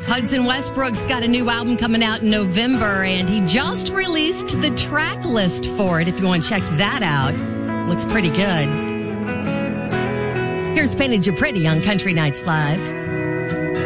Hudson Westbrook's got a new album coming out in November, and he just released the track list for it. If you want to check that out, looks pretty good. Here's Painted You Pretty on Country Nights Live.